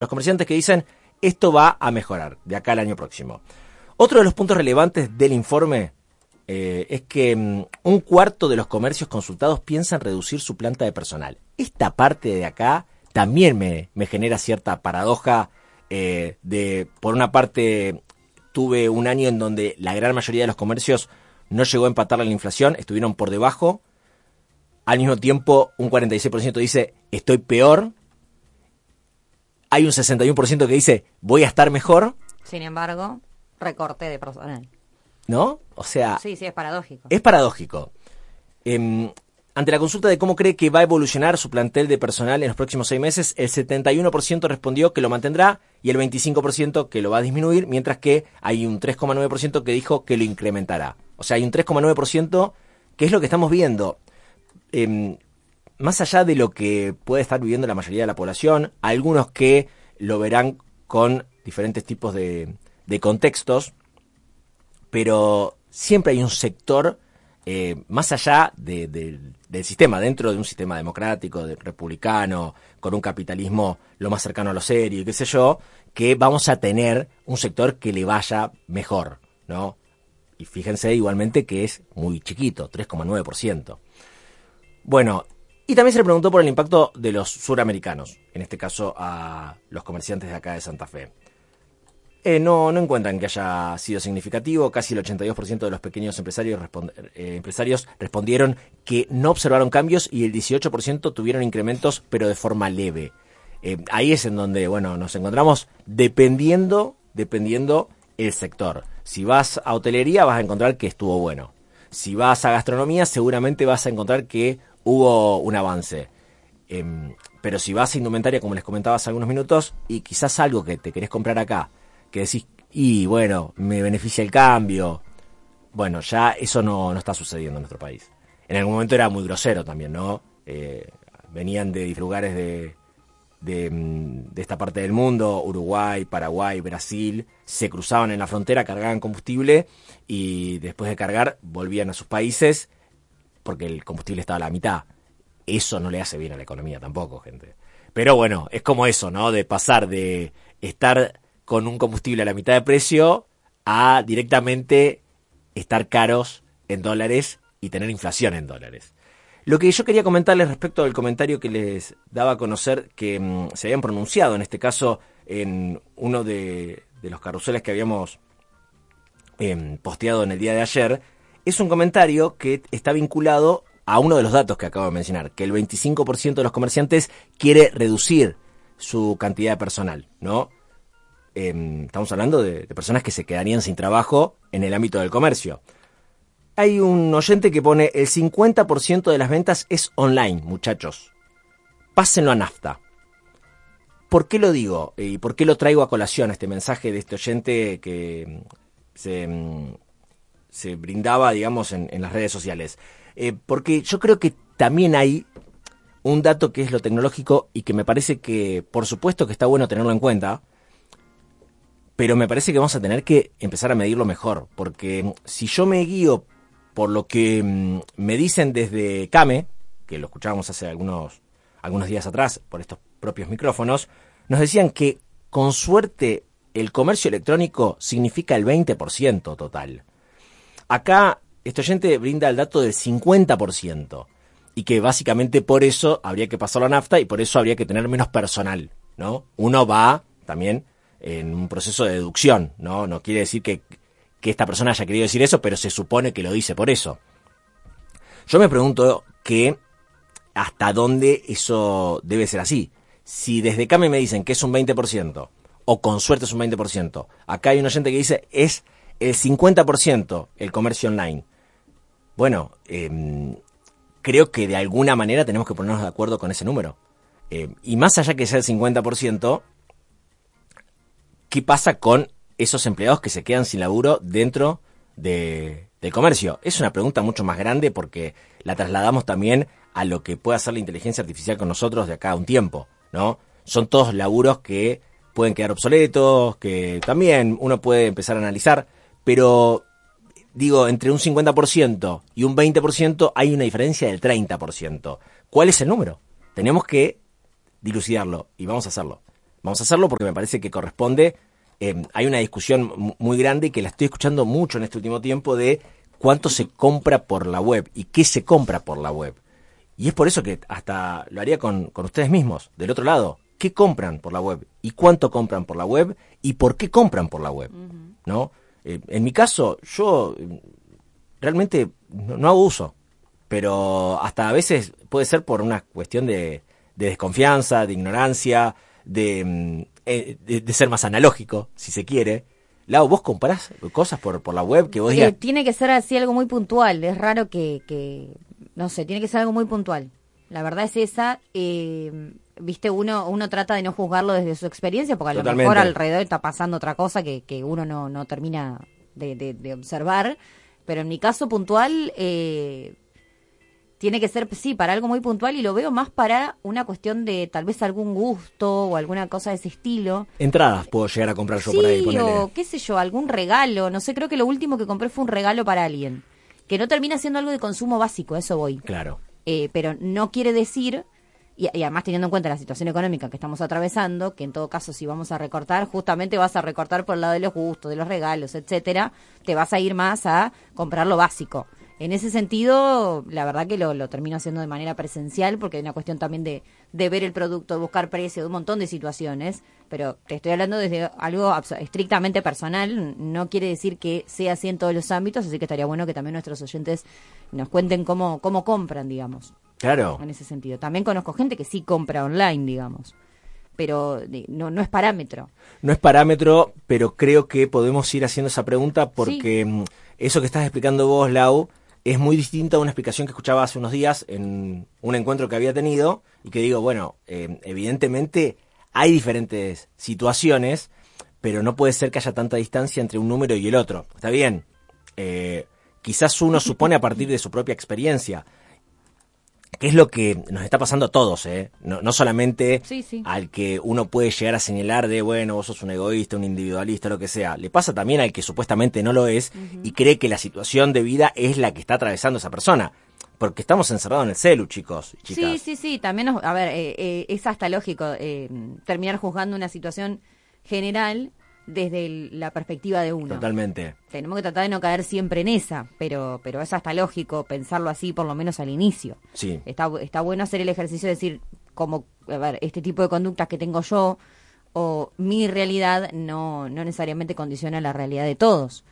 Los comerciantes que dicen, esto va a mejorar de acá al año próximo. Otro de los puntos relevantes del informe es que un cuarto de los comercios consultados piensan reducir su planta de personal. Esta parte de acá también me genera cierta paradoja. Por una parte, tuve un año en donde la gran mayoría de los comercios no llegó a empatarle la inflación, estuvieron por debajo. Al mismo tiempo, un 46% dice, estoy peor. Hay un 61% que dice, voy a estar mejor. Sin embargo, recorte de personal. ¿No? O sea... Sí, es paradójico. Es paradójico. Ante la consulta de cómo cree que va a evolucionar su plantel de personal en los próximos 6 meses, el 71% respondió que lo mantendrá y el 25% que lo va a disminuir, mientras que hay un 3,9% que dijo que lo incrementará. O sea, hay un 3,9% que es lo que estamos viendo. Más allá de lo que puede estar viviendo la mayoría de la población, algunos que lo verán con diferentes tipos de contextos, pero siempre hay un sector, más allá del sistema, dentro de un sistema democrático, republicano, con un capitalismo lo más cercano a lo serio y qué sé yo, que vamos a tener un sector que le vaya mejor, ¿no? Y fíjense igualmente que es muy chiquito, 3,9%. Bueno, y también se le preguntó por el impacto de los suramericanos, en este caso a los comerciantes de acá de Santa Fe. No encuentran que haya sido significativo. Casi el 82% de los pequeños empresarios respondieron que no observaron cambios y el 18% tuvieron incrementos, pero de forma leve. Ahí es en donde, bueno, nos encontramos dependiendo el sector. Si vas a hotelería vas a encontrar que estuvo bueno. Si vas a gastronomía seguramente vas a encontrar que hubo un avance. Pero si vas a indumentaria, como les comentaba hace algunos minutos, y quizás algo que te querés comprar acá, que decís, y bueno, me beneficia el cambio. Bueno, ya eso no está sucediendo en nuestro país. En algún momento era muy grosero también, ¿no? Venían de lugares de esta parte del mundo, Uruguay, Paraguay, Brasil, se cruzaban en la frontera, cargaban combustible y después de cargar volvían a sus países porque el combustible estaba a la mitad. Eso no le hace bien a la economía tampoco, gente. Pero bueno, es como eso, ¿no? De pasar de estar con un combustible a la mitad de precio a directamente estar caros en dólares y tener inflación en dólares. Lo que yo quería comentarles respecto al comentario que les daba a conocer que se habían pronunciado, en este caso en uno de los carruseles que habíamos posteado en el día de ayer, es un comentario que está vinculado a uno de los datos que acabo de mencionar, que el 25% de los comerciantes quiere reducir su cantidad de personal, ¿no? Estamos hablando de personas que se quedarían sin trabajo en el ámbito del comercio. Hay un oyente que pone, el 50% de las ventas es online, muchachos. Pásenlo a nafta. ¿Por qué lo digo? ¿Y por qué lo traigo a colación este mensaje de este oyente que se brindaba, digamos, en las redes sociales? Porque yo creo que también hay un dato que es lo tecnológico y que me parece que, por supuesto que está bueno tenerlo en cuenta, pero me parece que vamos a tener que empezar a medirlo mejor, porque si yo me guío por lo que me dicen desde CAME, que lo escuchábamos hace algunos días atrás por estos propios micrófonos, nos decían que con suerte el comercio electrónico significa el 20% total. Acá este oyente brinda el dato del 50%, y que básicamente por eso habría que pasarlo a nafta y por eso habría que tener menos personal, ¿no? Uno va también en un proceso de deducción, ¿no? No quiere decir que esta persona haya querido decir eso, pero se supone que lo dice por eso. Yo me pregunto que hasta dónde eso debe ser así. Si desde CAME me dicen que es un 20%, o con suerte es un 20%, acá hay un oyente que dice es el 50% el comercio online. Bueno, creo que de alguna manera tenemos que ponernos de acuerdo con ese número. Y más allá que sea el 50%, ¿qué pasa con esos empleados que se quedan sin laburo dentro del comercio? Es una pregunta mucho más grande porque la trasladamos también a lo que puede hacer la inteligencia artificial con nosotros de acá a un tiempo, ¿no? Son todos laburos que pueden quedar obsoletos, que también uno puede empezar a analizar, pero digo, entre un 50% y un 20% hay una diferencia del 30%. ¿Cuál es el número? Tenemos que dilucidarlo y vamos a hacerlo. Vamos a hacerlo porque me parece que corresponde. Hay una discusión muy grande que la estoy escuchando mucho en este último tiempo de cuánto se compra por la web y qué se compra por la web. Y es por eso que hasta lo haría con ustedes mismos, del otro lado. ¿Qué compran por la web? ¿Y cuánto compran por la web? ¿Y por qué compran por la web? ¿No? En mi caso, yo realmente no hago uso. Pero hasta a veces puede ser por una cuestión de desconfianza, de ignorancia, de ser más analógico, si se quiere. Lau, ¿vos comprás cosas por la web que vos digas? Tiene que ser así algo muy puntual. Es raro que no sé, tiene que ser algo muy puntual. La verdad es esa. Viste, uno trata de no juzgarlo desde su experiencia, porque a lo mejor alrededor está pasando otra cosa que uno no termina de observar. Pero en mi caso puntual, tiene que ser, sí, para algo muy puntual, y lo veo más para una cuestión de tal vez algún gusto o alguna cosa de ese estilo. Entradas puedo llegar a comprar yo por ahí, ponele. O qué sé yo, algún regalo. No sé, creo que lo último que compré fue un regalo para alguien. Que no termina siendo algo de consumo básico, a eso voy. Claro. Pero no quiere decir, y además teniendo en cuenta la situación económica que estamos atravesando, que en todo caso si vamos a recortar, justamente vas a recortar por el lado de los gustos, de los regalos, etcétera, te vas a ir más a comprar lo básico. En ese sentido, la verdad que lo termino haciendo de manera presencial, porque hay una cuestión también de ver el producto, de buscar precio, de un montón de situaciones, pero te estoy hablando desde algo estrictamente personal. No quiere decir que sea así en todos los ámbitos, así que estaría bueno que también nuestros oyentes nos cuenten cómo compran, digamos. Claro. En ese sentido. También conozco gente que sí compra online, digamos, pero no es parámetro. No es parámetro, pero creo que podemos ir haciendo esa pregunta porque sí. Eso que estás explicando vos, Lau, es muy distinta a una explicación que escuchaba hace unos días en un encuentro que había tenido y que digo, bueno, evidentemente hay diferentes situaciones, pero no puede ser que haya tanta distancia entre un número y el otro. Está bien, quizás uno supone a partir de su propia experiencia, que es lo que nos está pasando a todos, no solamente sí. al que uno puede llegar a señalar de, bueno, vos sos un egoísta, un individualista, lo que sea. Le pasa también al que supuestamente no lo es y cree que la situación de vida es la que está atravesando esa persona. Porque estamos encerrados en el celu, chicos y chicas. Sí. También, es hasta lógico terminar juzgando una situación general desde la perspectiva de uno. Totalmente. Tenemos que tratar de no caer siempre en esa, pero es hasta lógico pensarlo así, por lo menos al inicio. Sí. Está bueno hacer el ejercicio de decir, como, este tipo de conductas que tengo yo o mi realidad no necesariamente condiciona la realidad de todos.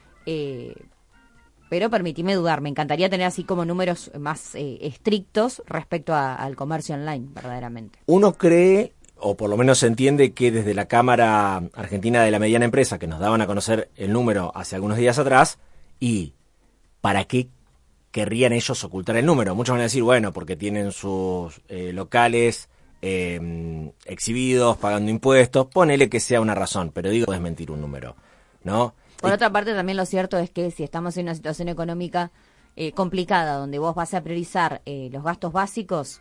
Pero permitime dudar, me encantaría tener así como números más estrictos respecto al comercio online, verdaderamente. Uno cree, o por lo menos se entiende, que desde la Cámara Argentina de la Mediana Empresa, que nos daban a conocer el número hace algunos días atrás, y ¿para qué querrían ellos ocultar el número? Muchos van a decir, bueno, porque tienen sus locales exhibidos, pagando impuestos, ponele que sea una razón, pero digo, desmentir un número, ¿no? Por otra parte, también lo cierto es que si estamos en una situación económica complicada, donde vos vas a priorizar los gastos básicos,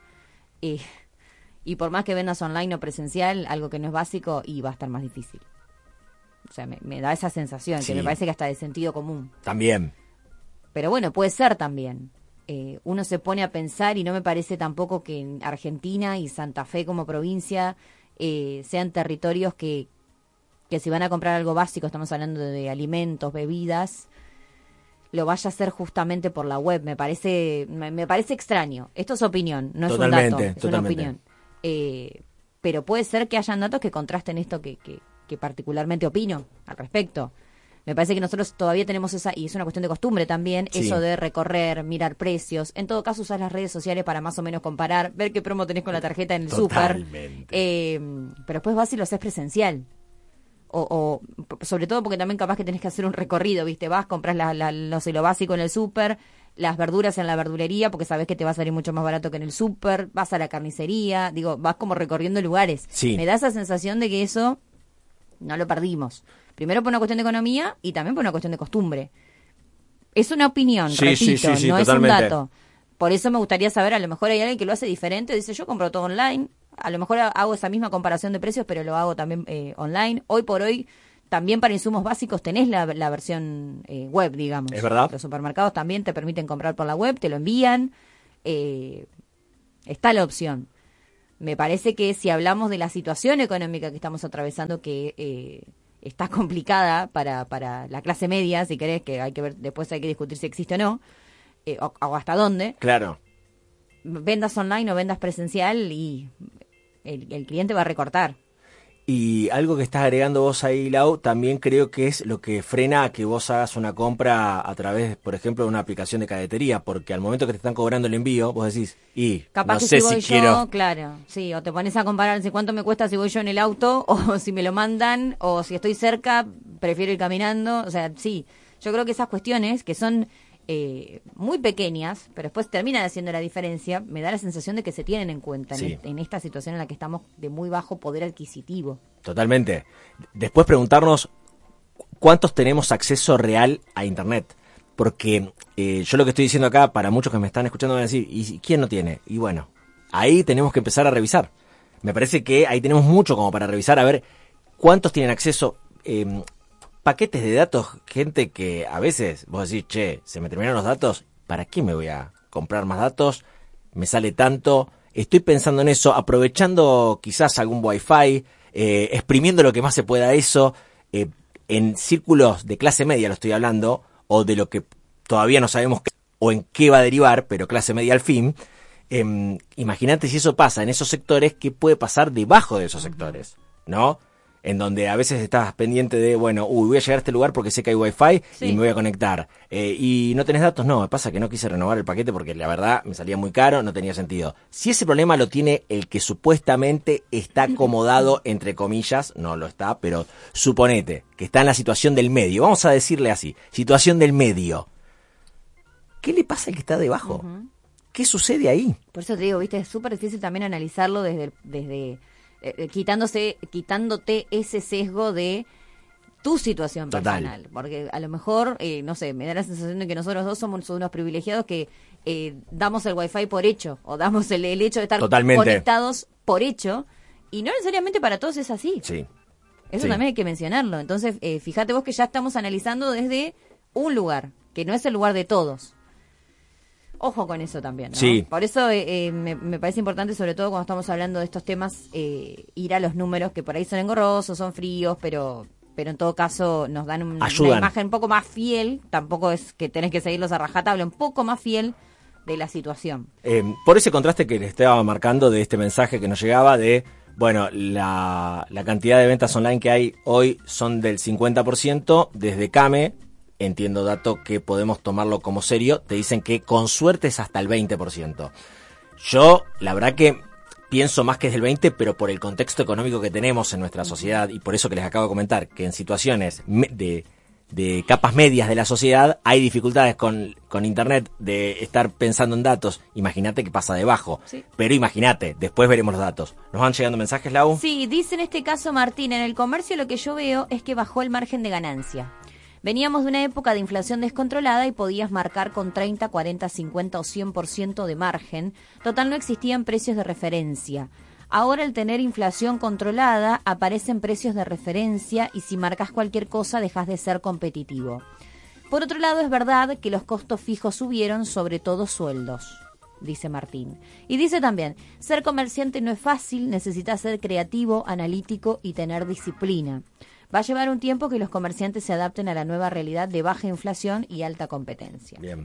y por más que vendas online o presencial, algo que no es básico, y va a estar más difícil. O sea, me da esa sensación, sí. Que me parece que hasta de sentido común. También. Pero bueno, puede ser también. Uno se pone a pensar, y no me parece tampoco que en Argentina y Santa Fe como provincia sean territorios que si van a comprar algo básico, estamos hablando de alimentos, bebidas, lo vaya a hacer justamente por la web. Me parece extraño. Esto es opinión, no totalmente, es un dato, es totalmente. una opinión. Pero puede ser que hayan datos que contrasten esto que particularmente opino al respecto. Me parece que nosotros todavía tenemos esa, y es una cuestión de costumbre también, sí. Eso de recorrer, mirar precios. En todo caso, usar las redes sociales para más o menos comparar, ver qué promo tenés con la tarjeta en el súper. Pero después vas y lo haces presencial. O sobre todo porque también capaz que tenés que hacer un recorrido, ¿viste? Vas, compras lo básico en el súper, las verduras en la verdulería, porque sabés que te va a salir mucho más barato que en el súper, vas a la carnicería, vas como recorriendo lugares. Sí. Me da esa sensación de que eso no lo perdimos. Primero por una cuestión de economía y también por una cuestión de costumbre. Es una opinión, sí, repito, sí, no totalmente. Es un dato. Por eso me gustaría saber, a lo mejor hay alguien que lo hace diferente, dice yo compro todo online, a lo mejor hago esa misma comparación de precios, pero lo hago también online. Hoy por hoy, también para insumos básicos tenés la versión web, digamos. Es verdad. Los supermercados también te permiten comprar por la web, te lo envían, está la opción. me parece que si hablamos de la situación económica que estamos atravesando, que está complicada para la clase media, si querés, que hay que ver, después hay que discutir si existe o no, o hasta dónde. Claro. Vendas online o vendas presencial y el cliente va a recortar. Y algo que estás agregando vos ahí, Lau, también creo que es lo que frena a que vos hagas una compra a través, por ejemplo, de una aplicación de cadetería, porque al momento que te están cobrando el envío, vos decís, capaz no que sé si voy si yo, quiero... claro, sí, o te pones a comparar si cuánto me cuesta si voy yo en el auto, o si me lo mandan, o si estoy cerca, prefiero ir caminando, o sea, sí, yo creo que esas cuestiones que son muy pequeñas, pero después terminan haciendo la diferencia, me da la sensación de que se tienen en cuenta Sí. en esta situación en la que estamos de muy bajo poder adquisitivo. Totalmente. Después preguntarnos cuántos tenemos acceso real a Internet. Porque yo lo que estoy diciendo acá, para muchos que me están escuchando van a decir, ¿y quién no tiene? Y bueno, ahí tenemos que empezar a revisar. Me parece que ahí tenemos mucho como para revisar, a ver cuántos tienen acceso. Paquetes de datos, gente que a veces vos decís, che, se me terminaron los datos, ¿para qué me voy a comprar más datos? Me sale tanto. Estoy pensando en eso, aprovechando quizás algún wifi, exprimiendo lo que más se pueda eso, en círculos de clase media lo estoy hablando, o de lo que todavía no sabemos o en qué va a derivar, pero clase media al fin. Imagínate si eso pasa en esos sectores, ¿qué puede pasar debajo de esos sectores? ¿No? En donde a veces estás pendiente de, bueno, voy a llegar a este lugar porque sé que hay wifi Sí. y me voy a conectar. Y no tenés datos, no, me pasa que no quise renovar el paquete porque la verdad me salía muy caro, no tenía sentido. Si ese problema lo tiene el que supuestamente está acomodado, entre comillas, no lo está, pero suponete que está en la situación del medio, vamos a decirle así, situación del medio. ¿Qué le pasa al que está debajo? Ujú. ¿Qué sucede ahí? Por eso te digo, viste, es súper difícil también analizarlo desde quitándote ese sesgo de tu situación Total. personal. Porque a lo mejor, no sé, me da la sensación de que nosotros dos somos unos privilegiados que damos el wifi por hecho, o damos el hecho de estar Totalmente. conectados por hecho, y no necesariamente para todos es así. Sí. Eso Sí. también hay que mencionarlo. Entonces, fíjate vos que ya estamos analizando desde un lugar, que no es el lugar de todos. Ojo con eso también, ¿no? Sí. Por eso me parece importante, sobre todo cuando estamos hablando de estos temas, ir a los números que por ahí son engorrosos, son fríos, pero en todo caso nos dan una Ayudan. imagen un poco más fiel. Tampoco es que tenés que seguirlos a rajatabla, un poco más fiel de la situación. Por ese contraste que le estaba marcando de este mensaje que nos llegaba de, bueno, la cantidad de ventas online que hay hoy son del 50%, desde Came, entiendo dato que podemos tomarlo como serio, te dicen que con suerte es hasta el 20%. Yo, la verdad que pienso más que es del 20%, pero por el contexto económico que tenemos en nuestra sociedad, y por eso que les acabo de comentar, que en situaciones de capas medias de la sociedad hay dificultades con internet de estar pensando en datos. Imagínate que pasa debajo. Sí. Pero imagínate, después veremos los datos. ¿Nos van llegando mensajes, Lau? Sí, dice en este caso Martín, en el comercio lo que yo veo es que bajó el margen de ganancia. Veníamos de una época de inflación descontrolada y podías marcar con 30, 40, 50 o 100% de margen. Total, no existían precios de referencia. Ahora, al tener inflación controlada, aparecen precios de referencia y si marcas cualquier cosa dejas de ser competitivo. Por otro lado, es verdad que los costos fijos subieron, sobre todo sueldos, dice Martín. Y dice también, ser comerciante no es fácil, necesitas ser creativo, analítico y tener disciplina. Va a llevar un tiempo que los comerciantes se adapten a la nueva realidad de baja inflación y alta competencia. Bien.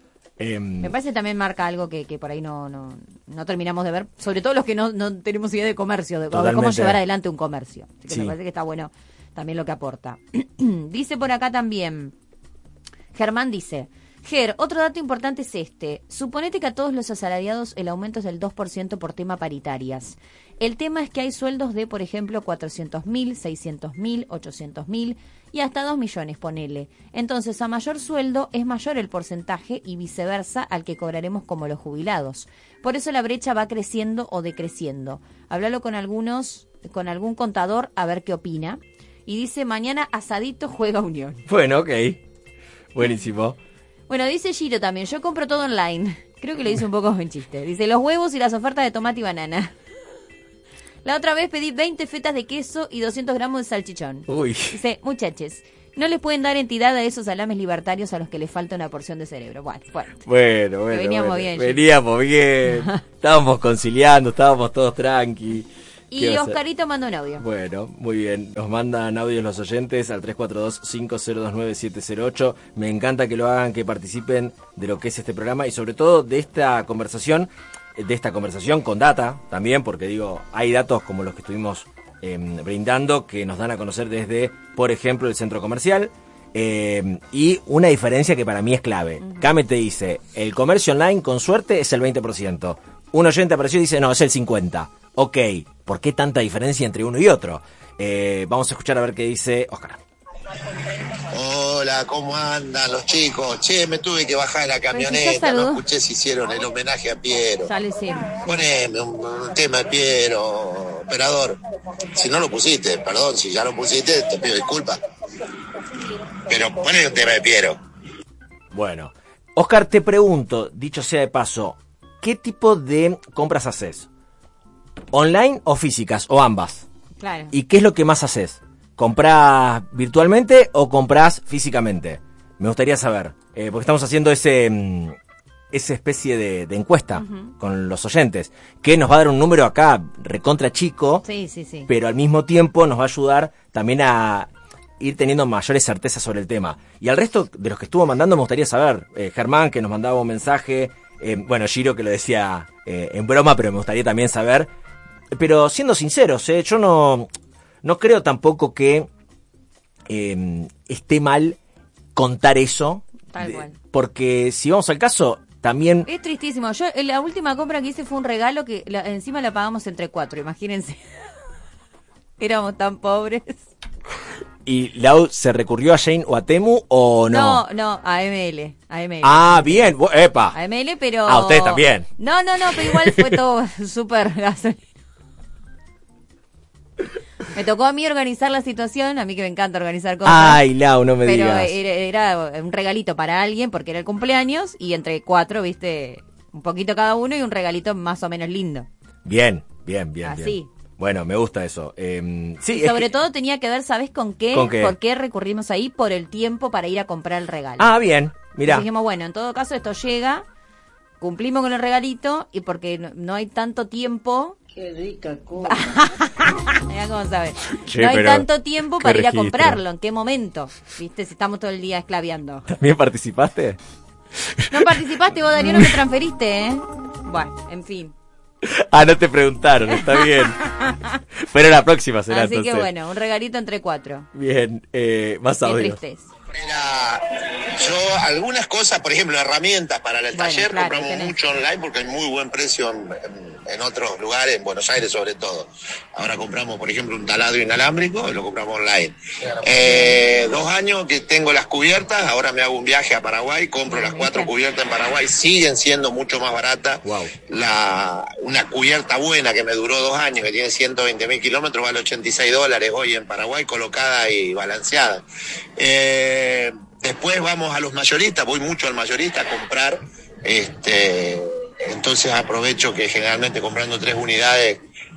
Me parece que también marca algo que por ahí no terminamos de ver, sobre todo los que no tenemos idea de comercio, de cómo Totalmente. llevar adelante un comercio. Así que Sí. me parece que está bueno también lo que aporta. Dice por acá también, Germán dice, Ger, otro dato importante es este. Suponete que a todos los asalariados el aumento es del 2% por tema paritarias. El tema es que hay sueldos de, por ejemplo, 400.000, 600.000, 800.000 y hasta 2 millones, ponele. Entonces, a mayor sueldo es mayor el porcentaje y viceversa al que cobraremos como los jubilados. Por eso la brecha va creciendo o decreciendo. Háblalo con algún contador a ver qué opina. Y dice, mañana asadito juega Unión. Bueno, ok. Buenísimo. Bueno, dice Giro también, yo compro todo online. Creo que lo dice un poco en chiste. Dice, los huevos y las ofertas de tomate y banana. La otra vez pedí 20 fetas de queso y 200 gramos de salchichón. Uy. Dice, muchachos, No les pueden dar entidad a esos salames libertarios a los que les falta una porción de cerebro. Bueno, Veníamos bien. Estábamos conciliando, estábamos todos tranqui. Y Oscarito manda un audio. Bueno, muy bien. Nos mandan audios los oyentes al 342-5029-708. Me encanta que lo hagan, que participen de lo que es este programa y sobre todo de esta conversación con data también, porque digo, hay datos como los que estuvimos brindando que nos dan a conocer desde, por ejemplo, el centro comercial. Y una diferencia que para mí es clave. Came te dice, el comercio online con suerte es el 20%. Un oyente apareció y dice, no, es el 50%. Ok, ¿por qué tanta diferencia entre uno y otro? Vamos a escuchar a ver qué dice Oscar. Hola, ¿cómo andan los chicos? Che, me tuve que bajar de la camioneta, no escuché si hicieron el homenaje a Piero. Poneme un tema de Piero, operador. Si no lo pusiste, perdón, si ya lo pusiste, te pido disculpas. Pero poneme un tema de Piero. Bueno, Oscar, te pregunto, dicho sea de paso, ¿qué tipo de compras haces? ¿Online o físicas? ¿O ambas? Claro. ¿Y qué es lo que más haces? ¿Comprás virtualmente o comprás físicamente? Me gustaría saber, porque estamos haciendo esa especie de encuesta con los oyentes, que nos va a dar un número acá recontra chico, sí. pero al mismo tiempo nos va a ayudar también a ir teniendo mayores certezas sobre el tema. Y al resto de los que estuvo mandando me gustaría saber, Germán, que nos mandaba un mensaje, Giro, que lo decía en broma, pero me gustaría también saber. Pero siendo sinceros, yo no creo tampoco que esté mal contar eso. Tal cual. Porque si vamos al caso, también... Es tristísimo. Yo la última compra que hice fue un regalo que encima la pagamos entre 4, imagínense. Éramos tan pobres. ¿Y Lau se recurrió a Jane o a Temu o no? No, a ML. Ah, bien, epa. A ML, pero... A ustedes también. No, pero igual fue todo súper gasolina. Me tocó a mí organizar la situación, a mí que me encanta organizar cosas. Ay, Lau, no me digas. Pero era un regalito para alguien porque era el cumpleaños y entre 4, viste, un poquito cada uno y un regalito más o menos lindo. Bien. Así. Bien. Bueno, me gusta eso. Sí, y sobre todo tenía que ver, ¿sabes con qué? ¿Por qué recurrimos ahí? Por el tiempo para ir a comprar el regalo. Ah, bien, mirá. Entonces dijimos, bueno, en todo caso esto llega, cumplimos con el regalito y porque no hay tanto tiempo... Qué rica cosa. Mirá cómo sabes. Che, no hay tanto tiempo para ir a registro. comprarlo. ¿En qué momento? ¿Viste? Si estamos todo el día esclaviando. ¿También participaste? No participaste vos, Darío, no me transferiste, ¿eh? Bueno, en fin. Ah, no te preguntaron, está bien. Pero la próxima será Así entonces. que bueno, un regalito entre 4. Bien, más audios. Qué tristeza. Yo algunas cosas, por ejemplo, herramientas para el taller, claro, compramos mucho online porque hay muy buen precio en otros lugares, en Buenos Aires sobre todo. Ahora compramos, por ejemplo, un taladro inalámbrico y lo compramos online. 2 años que tengo las cubiertas, ahora me hago un viaje a Paraguay, compro las 4 cubiertas en Paraguay, siguen siendo mucho más baratas. Wow. Una cubierta buena que me duró 2 años, que tiene 120.000 kilómetros, vale $86 hoy en Paraguay, colocada y balanceada. Después vamos a los mayoristas, voy mucho al mayorista a comprar, entonces aprovecho que generalmente comprando 3 unidades,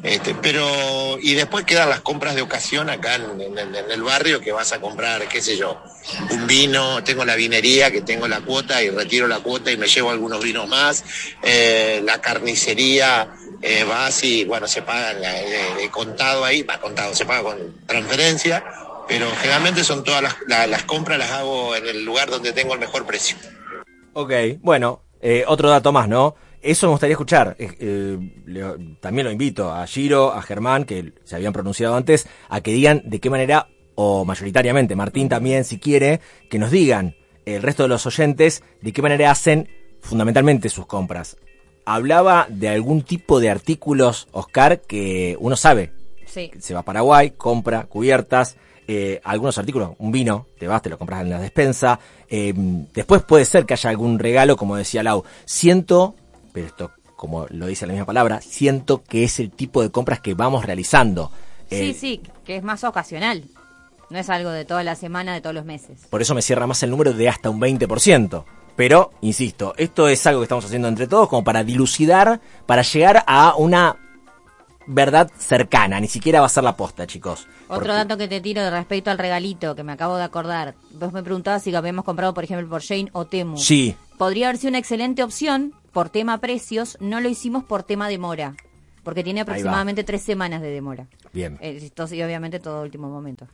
y después quedan las compras de ocasión acá en el barrio, que vas a comprar, qué sé yo, un vino, tengo la vinería que tengo la cuota y retiro la cuota y me llevo algunos vinos más, la carnicería, vas y bueno, se paga de contado ahí, se paga con transferencia. Pero generalmente son todas las compras las hago en el lugar donde tengo el mejor precio. Ok, bueno, otro dato más, ¿no? Eso me gustaría escuchar. También lo invito a Giro, a Germán, que se habían pronunciado antes, a que digan de qué manera, o mayoritariamente, Martín también, si quiere, que nos digan el resto de los oyentes de qué manera hacen fundamentalmente sus compras. Hablaba de algún tipo de artículos, Oscar, que uno sabe. Sí. Se va a Paraguay, compra cubiertas, algunos artículos, un vino, te lo compras en la despensa, después puede ser que haya algún regalo, como decía Lau, pero esto, como lo dice la misma palabra, siento que es el tipo de compras que vamos realizando. Sí, que es más ocasional, no es algo de toda la semana, de todos los meses. Por eso me cierra más el número de hasta un 20%. Pero, insisto, esto es algo que estamos haciendo entre todos como para dilucidar, para llegar a una verdad cercana, ni siquiera va a ser la posta, chicos. Otro dato que te tiro respecto al regalito, que me acabo de acordar. Vos me preguntabas si lo habíamos comprado, por ejemplo, por Shein o Temu. Sí. Podría haber sido una excelente opción por tema precios, no lo hicimos por tema demora, porque tiene aproximadamente 3 semanas de demora. Bien. Entonces, y obviamente todo último momento.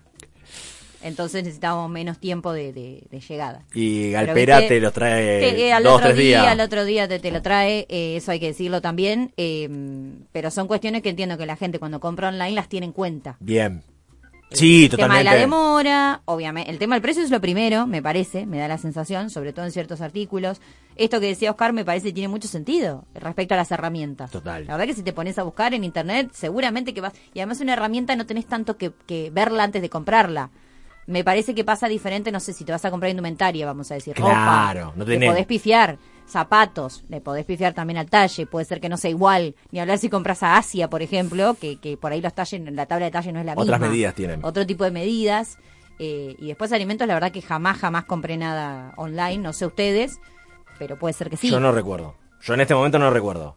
Entonces necesitábamos menos tiempo de llegada. Y Galpera te lo trae 2 o 3 días. Al otro día te lo trae, eso hay que decirlo también. Pero son cuestiones que entiendo que la gente cuando compra online las tiene en cuenta. Bien. Sí, El totalmente. tema de la demora, obviamente. El tema del precio es lo primero, me parece, me da la sensación, sobre todo en ciertos artículos. Esto que decía Oscar me parece que tiene mucho sentido respecto a las herramientas. Total. La verdad que si te pones a buscar en internet, seguramente que vas... Y además una herramienta no tenés tanto que verla antes de comprarla. Me parece que pasa diferente, no sé, si te vas a comprar indumentaria, vamos a decir, claro, ropa, no le tenés... podés pifiar, zapatos, le podés pifiar también al talle, puede ser que no sea igual, ni hablar si compras a Asia, por ejemplo, que por ahí los talles, la tabla de talle no es la misma. Otras medidas tienen. Otro tipo de medidas, y después alimentos, la verdad que jamás compré nada online, no sé ustedes, pero puede ser que sí. Yo no recuerdo. Yo en este momento no recuerdo.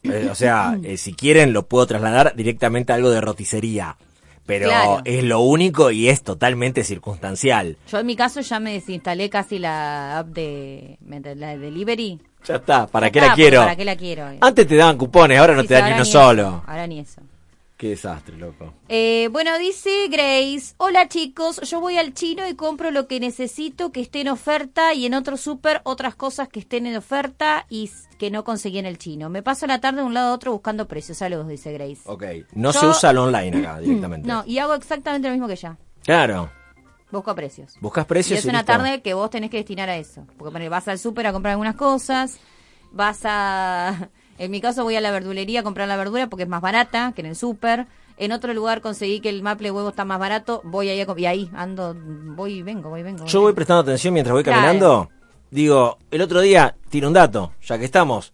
Si quieren lo puedo trasladar directamente a algo de roticería. Pero claro, es lo único y es totalmente circunstancial. Yo en mi caso ya me desinstalé casi la app de delivery. Ya está, ¿para Ya qué está, la quiero? ¿Para qué la quiero? Antes te daban cupones, ahora no Sí, te dan ni ahora uno ni solo. eso, ahora ni eso. Qué desastre, loco. Bueno, dice Grace, hola chicos, yo voy al chino y compro lo que necesito que esté en oferta y en otro súper otras cosas que estén en oferta y que no conseguí en el chino. Me paso la tarde de un lado a otro buscando precios, saludos, dice Grace. Ok, no se usa el online acá directamente. No, y hago exactamente lo mismo que ella. Claro, Busco precios. buscas precios Y es y una listo. tarde que vos tenés que destinar a eso. Porque ponele, vas al súper a comprar algunas cosas, vas a... En mi caso voy a la verdulería a comprar la verdura porque es más barata que en el súper. En otro lugar conseguí que el maple de huevo está más barato, voy ahí y ahí ando, voy y vengo. Yo voy prestando atención mientras voy Claro. caminando. Digo, el otro día, tiro un dato, ya que estamos.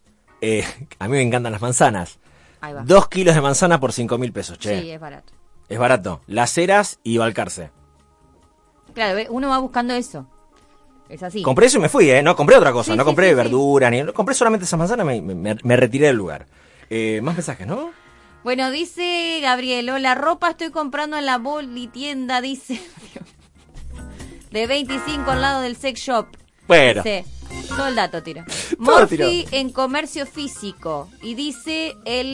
A mí me encantan las manzanas. Ahí va. 2 kilos de manzana por 5.000 pesos, che. Sí, es barato. Es barato. Las Heras y Balcarce. Claro, uno va buscando eso. Es así. Compré eso y me fui, No compré otra cosa. Sí, no sí, compré sí, verduras, ni compré solamente esas manzanas, me retiré del lugar. Más mensajes, ¿no? Bueno, dice Gabriel, la ropa estoy comprando en la bolitienda, dice, de 25 al lado del sex shop. Bueno. Dice, todo el dato tira. Todo tiró. Morphy en comercio físico. Y dice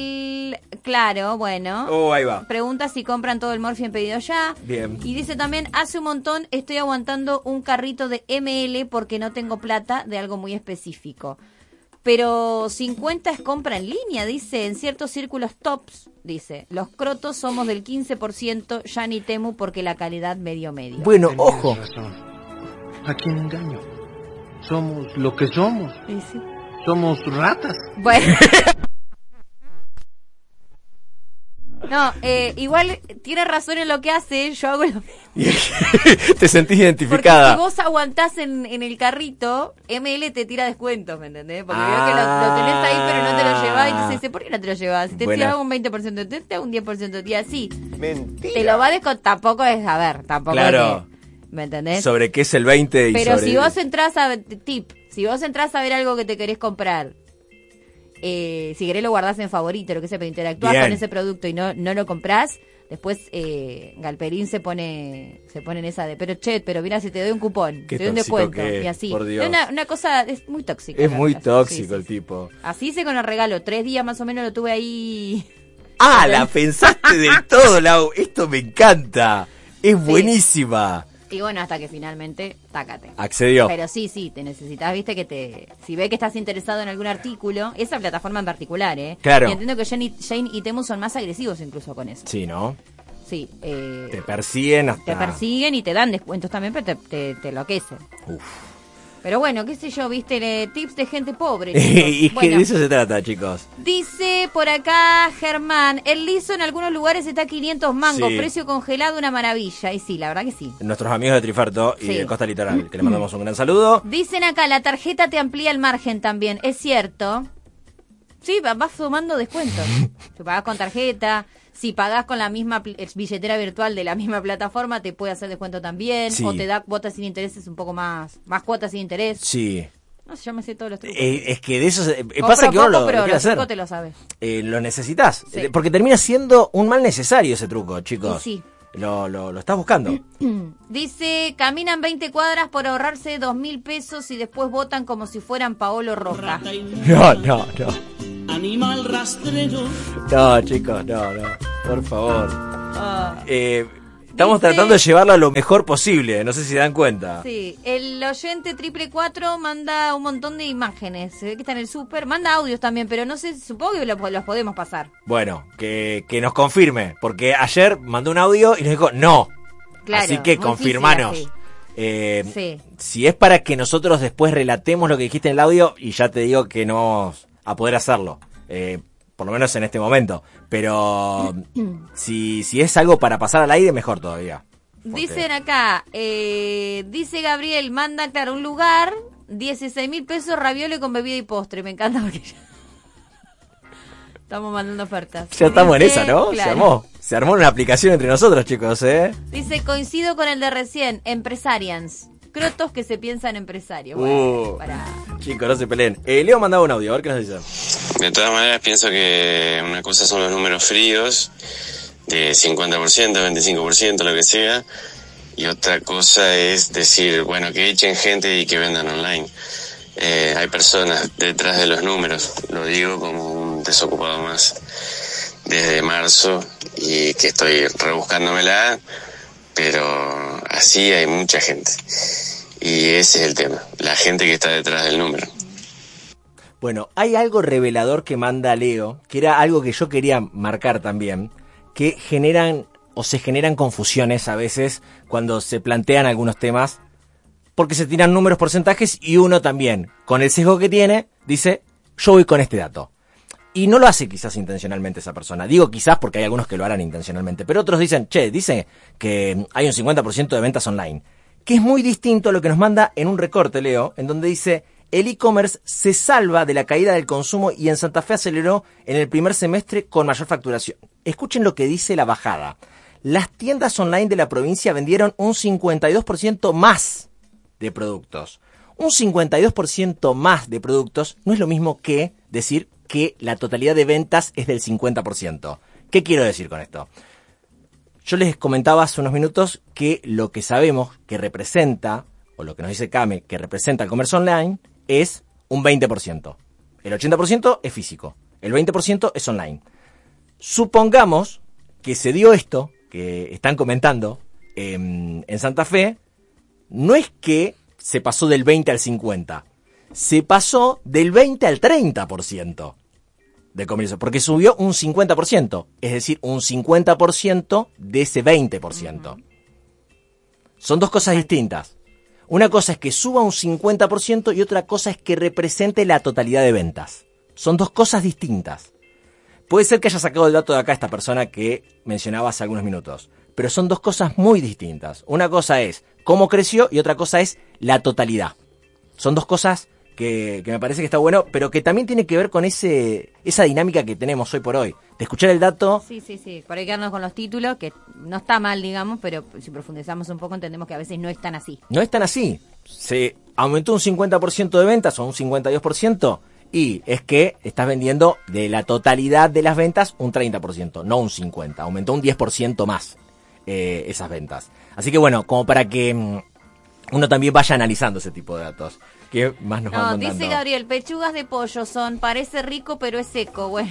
claro, bueno. Ahí va. Pregunta si compran todo el Morphy en pedido ya. Bien. Y dice también, hace un montón estoy aguantando un carrito de ML porque no tengo plata de algo muy específico. Pero 50 es compra en línea, dice, en ciertos círculos tops, dice. Los crotos somos del 15%, ya ni Temu porque la calidad medio. Bueno, Tenías ojo. razón. ¿A quién engaño? Somos lo que somos. Sí, sí. Somos ratas. Bueno. No, igual tiene razón en lo que hace, yo hago lo mismo. Te sentís Porque identificada. si vos aguantás en el carrito, ML te tira descuentos, ¿me entendés? Porque veo que lo tenés ahí pero no te lo llevás y entonces dice, ¿por qué no te lo llevás? Si te Buena. hago un 20%, te hago un 10%, y así. Mentira. Te lo va a descontar, tampoco es, a ver, tampoco Claro. es que, ¿me entendés? Sobre qué es el 20 y Pero sobre... si vos entrás a si vos entrás a ver algo que te querés comprar, si querés lo guardás en favorito, lo que sea, pero interactuás Bien. con ese producto y no lo comprás, después Galperín se pone en esa de, pero mira, si te doy un cupón, Qué te doy un tóxico descuento, que es, y así. por Dios. Es una cosa, es muy tóxica. Es la muy verdad. tóxico Sí, el sí. tipo. Así hice con el regalo, 3 días más o menos lo tuve ahí. Ah, la pensaste de todo, Lau. Esto me encanta. Es buenísima. Y bueno, hasta que finalmente, tácate. Accedió. Pero sí, te necesitas, viste, si ve que estás interesado en algún artículo, esa plataforma en particular, Claro. Y entiendo que Shane y Temu son más agresivos incluso con eso. Sí, ¿no? Sí. Te persiguen hasta... Te persiguen y te dan descuentos también, pero te enloquecen. Uf. Pero bueno, qué sé yo, viste, tips de gente pobre. Y chicos. es que Bueno, de eso se trata, chicos. dice por acá Germán, el liso en algunos lugares está a 500 mangos, Sí. precio congelado, una maravilla. Y sí, la verdad que sí. Nuestros amigos de Trifarto y Sí. de Costa Litoral, que les mandamos un gran saludo. Dicen acá, la tarjeta te amplía el margen también, es cierto. Sí, vas sumando descuentos. Si pagás con tarjeta, si pagás con la misma billetera virtual de la misma plataforma, te puede hacer descuento también. Sí. O te da cuotas sin intereses un poco más cuotas sin interés. Sí. No sé, yo me sé todos los trucos. Es que de eso pasa que uno lo pero quiere los hacer. trucos te lo sabes. Lo necesitas. Sí. Porque termina siendo un mal necesario ese truco, chicos. Y sí. Lo estás buscando. Dice, caminan 20 cuadras por ahorrarse 2.000 pesos y después votan como si fueran Paolo Roca. No. Animal rastrero. No, chicos, no. Por favor. Ah. Estamos Dice- tratando de llevarlo a lo mejor posible. No sé si se dan cuenta. Sí, el oyente 444 manda un montón de imágenes. Se ve que está en el súper. Manda audios también, pero no sé, supongo que los podemos pasar. Bueno, que nos confirme. Porque ayer mandó un audio y nos dijo no. Claro, Así que muy confirmanos. difícil Sí. Si es para que nosotros después relatemos lo que dijiste en el audio, y ya te digo que no vamos a poder hacerlo. Por lo menos en este momento. Pero si es algo para pasar al aire, mejor todavía. Porque- Dicen acá, dice Gabriel, manda, claro, un lugar, 16.000 pesos, ravioli con bebida y postre. Me encanta porque ya estamos mandando ofertas. Ya estamos en Dice, esa, ¿no? claro. Se armó una aplicación entre nosotros, chicos, ¿eh? Dice, coincido con el de recién, empresarians. Crotos que se piensan empresarios. Bueno, para... Chicos, no se peleen. Leo mandaba un audio, a ver qué nos dice. De todas maneras, pienso que una cosa son los números fríos, de 50%, 25%, lo que sea, y otra cosa es decir, bueno, que echen gente y que vendan online. Hay personas detrás de los números, lo digo como un desocupado más desde marzo y que estoy rebuscándomela, pero así hay mucha gente. Y ese es el tema, la gente que está detrás del número. Bueno, hay algo revelador que manda Leo, que era algo que yo quería marcar también, que generan o se generan confusiones a veces cuando se plantean algunos temas, porque se tiran números, porcentajes, y uno también, con el sesgo que tiene, dice, yo voy con este dato. Y no lo hace quizás intencionalmente esa persona. Digo quizás porque hay algunos que lo harán intencionalmente, pero otros dicen, dice que hay un 50% de ventas online, que es muy distinto a lo que nos manda en un recorte, Leo, en donde dice, el e-commerce se salva de la caída del consumo y en Santa Fe aceleró en el primer semestre con mayor facturación. Escuchen lo que dice la bajada. Las tiendas online de la provincia vendieron un 52% más de productos. Un 52% más de productos no es lo mismo que decir que la totalidad de ventas es del 50%. ¿Qué quiero decir con esto? Yo les comentaba hace unos minutos que lo que sabemos que representa, o lo que nos dice Kame, que representa el comercio online, es un 20%. El 80% es físico, el 20% es online. Supongamos que se dio esto, que están comentando, en Santa Fe, no es que se pasó del 20 al 50, se pasó del 20 al 30% de comercio, porque subió un 50%, es decir, un 50% de ese 20%. Son dos cosas distintas. Una cosa es que suba un 50% y otra cosa es que represente la totalidad de ventas. Son dos cosas distintas. Puede ser que haya sacado el dato de acá esta persona que mencionaba hace algunos minutos, pero son dos cosas muy distintas. Una cosa es cómo creció y otra cosa es la totalidad. Son dos cosas que me parece que está bueno, pero que también tiene que ver con esa dinámica que tenemos hoy por hoy. De escuchar el dato. Sí. Por ahí quedarnos con los títulos, que no está mal, digamos, pero si profundizamos un poco entendemos que a veces no es tan así. No es tan así. Se aumentó un 50% de ventas o un 52%. Y es que estás vendiendo de la totalidad de las ventas un 30%, no un 50%. Aumentó un 10% más esas ventas. Así que bueno, como para que uno también vaya analizando ese tipo de datos. ¿Qué más nos van No, mandando? dice Gabriel, pechugas de pollo son, parece rico pero es seco, güey.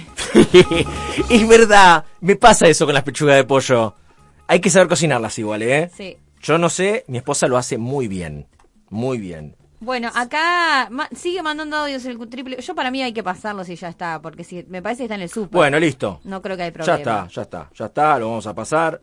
Es verdad, me pasa eso con las pechugas de pollo. Hay que saber cocinarlas igual, ¿eh? Sí. Yo no sé, mi esposa lo hace muy bien. Muy bien. Bueno, acá sigue mandando audios el triple. Yo para mí hay que pasarlos y ya está, porque si me parece que está en el súper. Bueno, listo. No creo que hay problema. Ya está, lo vamos a pasar.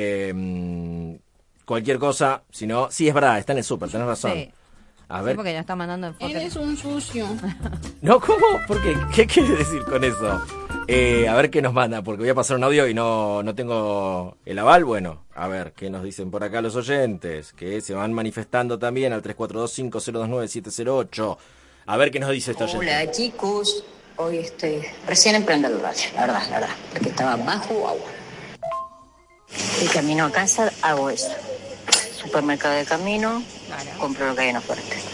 Cualquier cosa, si no, sí es verdad, está en el súper, tenés razón. Sí. A ver. Sí, porque nos está mandando en foto. Eres un sucio. No, ¿cómo? ¿Por qué? ¿Qué quiere decir con eso? A ver qué nos manda, porque voy a pasar un audio y no tengo el aval. Bueno, a ver qué nos dicen por acá los oyentes, que se van manifestando también al 3425029708. A ver qué nos dice esta oyente. Hola chicos, hoy estoy recién en prender el radio, la verdad, porque estaba bajo agua. Y camino a casa, hago eso. Supermercado de camino, compro lo que hay en oferta.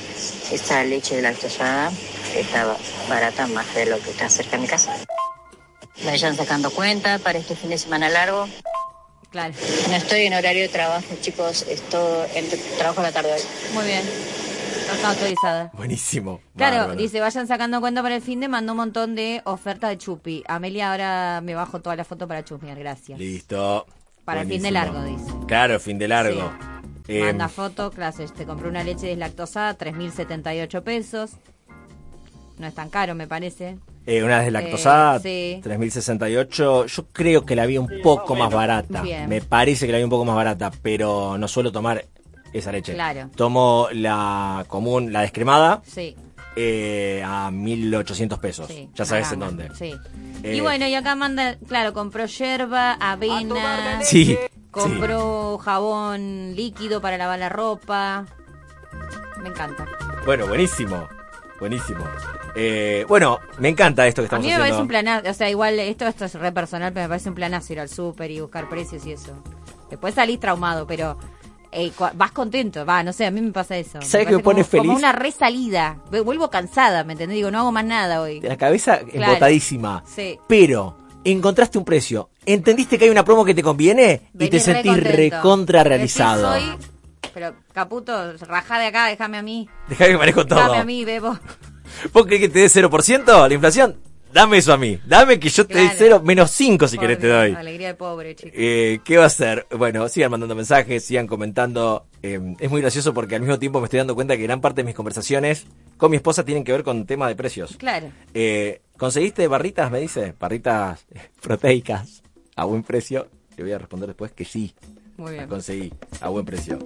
Esta leche lactosada está barata más de lo que está cerca de mi casa. Vayan sacando cuenta para este fin de semana largo. Claro. No estoy en horario de trabajo, chicos. Trabajo a la tarde hoy. Muy bien. No está autorizada. Buenísimo. Claro, Bárbaro. dice, vayan sacando cuenta para el fin de, mandó un montón de ofertas de chupi. Amelia, ahora me bajo toda la foto para chusmear, gracias. Listo. Para el fin de Buenísimo. largo, dice. Claro, fin de largo. Manda foto, clases, te compré una leche deslactosada, 3.078 pesos. No es tan caro, me parece. Una deslactosada, sí. 3.068. Yo creo que la vi un poco más barata. Bien. Me parece que la vi un poco más barata, pero no suelo tomar esa leche. Claro. Tomo la común, la descremada, Sí, a 1.800 pesos. sí. Ya sabes Una en gama, dónde. Sí. Eh, Y bueno, y acá manda, claro, compró yerba, avena, Sí. compró jabón líquido para lavar la ropa. Me encanta. Bueno, buenísimo. Buenísimo. Bueno, me encanta esto que A estamos mí me haciendo. parece un planazo, o sea, igual esto es re personal, pero me parece un planazo ir al súper y buscar precios y eso. Después salís traumado, pero vas contento, no sé, a mí me pasa eso. ¿Sabes qué me parece pone feliz? Como una resalida. Vuelvo cansada, ¿me entendés? Digo, no hago más nada hoy. La cabeza Claro. embotadísima. Sí. Pero encontraste un precio. ¿Entendiste que hay una promo que te conviene? Y Vení te sentís recontento. recontra realizado. Decís, pero Caputo, rajá de acá, déjame a mí. Dejá que manejo todo. Dame a mí, Bebo. ¿Vos querés que te dé 0% la inflación? Dame eso a mí. Dame que yo te dé Claro. 0, menos 5 si Por querés te Dios, doy. Alegría de pobre, chicos. ¿Qué va a hacer? Bueno, sigan mandando mensajes, sigan comentando. Es muy gracioso porque al mismo tiempo me estoy dando cuenta que gran parte de mis conversaciones con mi esposa tienen que ver con tema de precios. Claro. ¿Conseguiste barritas? Me dice. Barritas proteicas a buen precio. Le voy a responder después que sí. Muy bien. Las conseguí a buen precio.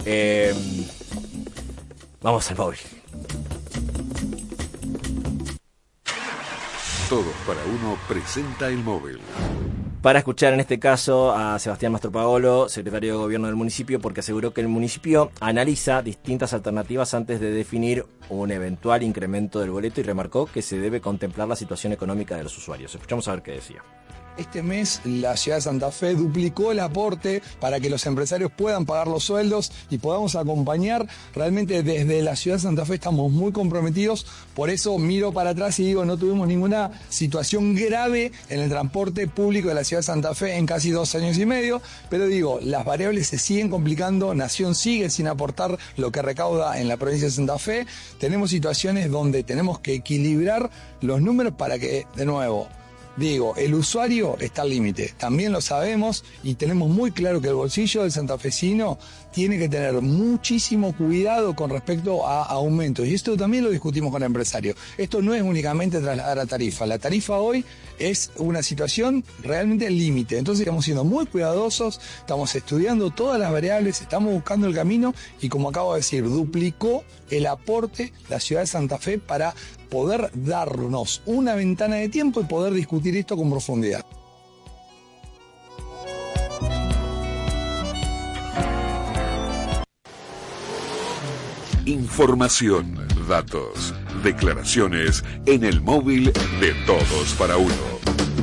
Vamos al móvil. Todos para uno presenta el móvil. Para escuchar en este caso a Sebastián Mastropaolo, secretario de Gobierno del municipio, porque aseguró que el municipio analiza distintas alternativas antes de definir un eventual incremento del boleto y remarcó que se debe contemplar la situación económica de los usuarios. Escuchamos a ver qué decía. Este mes la ciudad de Santa Fe duplicó el aporte para que los empresarios puedan pagar los sueldos y podamos acompañar. Realmente desde la ciudad de Santa Fe estamos muy comprometidos, por eso miro para atrás y digo, no tuvimos ninguna situación grave en el transporte público de la ciudad de Santa Fe en casi 2 años y medio, pero digo, las variables se siguen complicando, Nación sigue sin aportar lo que recauda en la provincia de Santa Fe, tenemos situaciones donde tenemos que equilibrar los números para que, de nuevo, digo, el usuario está al límite, también lo sabemos y tenemos muy claro que el bolsillo del santafesino tiene que tener muchísimo cuidado con respecto a aumentos y esto también lo discutimos con el empresario. Esto no es únicamente trasladar la tarifa hoy es una situación realmente al límite, entonces estamos siendo muy cuidadosos, estamos estudiando todas las variables, estamos buscando el camino y como acabo de decir, duplicó el aporte la ciudad de Santa Fe para poder darnos una ventana de tiempo y poder discutir esto con profundidad. Información, datos, declaraciones en el móvil de Todos para Uno.